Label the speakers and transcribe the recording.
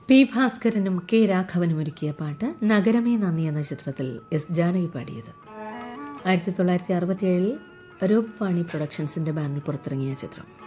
Speaker 1: P ഭാസ്കരനും K രാഘവനും ഒരുക്കിയ പാട്ട് നഗരമേ നന്ദി എന്ന ചിത്രത്തിൽ എസ് ജാനകി പാടിയത്. 1967 രൂപ് വാണി പ്രൊഡക്ഷൻസിന്റെ ബാനറിൽ പുറത്തിറങ്ങിയ ചിത്രം.